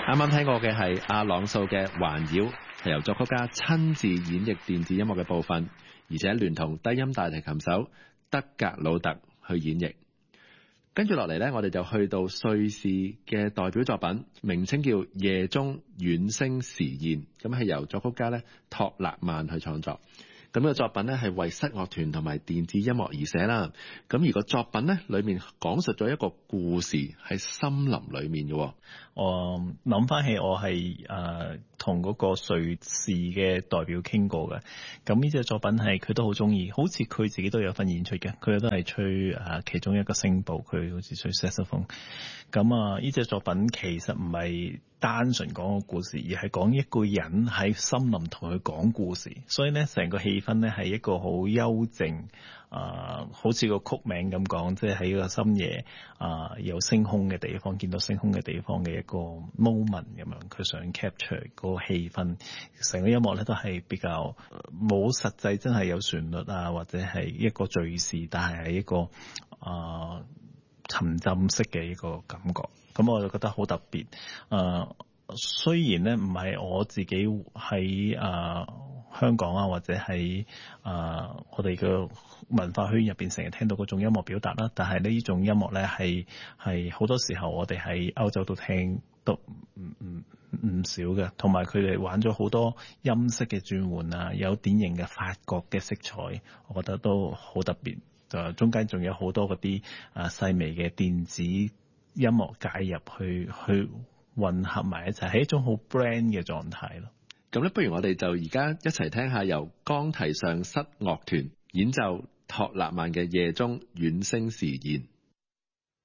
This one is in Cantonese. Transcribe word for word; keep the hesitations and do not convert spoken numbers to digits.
啱啱聽過嘅係阿朗素嘅環繞，係由作曲家親自演繹電子音樂嘅部分，而且聯同低音大提琴手德格魯特去演繹。跟住落嚟呢，我哋就去到瑞士嘅代表作品，名稱叫《夜中遠聲時現》，咁係由作曲家咧托勒曼去創作。咁呢個作品咧係為室樂團同埋電子音樂而寫啦。咁而個作品咧裏面講述咗一個故事喺森林裏面嘅。 我諗翻起我係誒同嗰個瑞士嘅代表傾過嘅。咁呢隻作品係佢都好中意，好似佢自己都有份演出嘅。佢都係吹誒、呃、其中一個聲部，佢好似吹 saxophone。咁啊，呢隻作品其實唔係單純講個故事，而係講一個人喺森林同佢講故事。所以咧，成個氣氛咧係一個好幽靜，啊、呃，好似個曲名咁講，即係喺個深夜啊、呃、有星空嘅地方，見到星空嘅地方嘅一個 moment 咁樣。佢想 capture 嗰個氣氛，成個音樂咧都係比較冇實際，真係有旋律啊，或者係一個敘事，但係係一個啊。呃沉浸式嘅一個感覺，咁我就覺得好特別。誒、呃，雖然咧唔係我自己喺誒、呃、香港啊，或者喺誒、呃、我哋嘅文化圈入邊成日聽到嗰種音樂表達啦，但係呢種音樂咧係係好多時候我哋喺歐洲都聽到唔唔唔少嘅，同埋佢哋玩咗好多音色嘅轉換啊，有典型嘅法國嘅色彩，我覺得都好特別。就中間仲有好多嗰啲啊細微嘅電子音樂介入去，去去混合埋一齊，係一種好 brand 嘅狀態咯。 咁咧，不如我哋就而家一齊聽下由岡提上室樂團演奏托勒曼嘅夜中遠聲時現。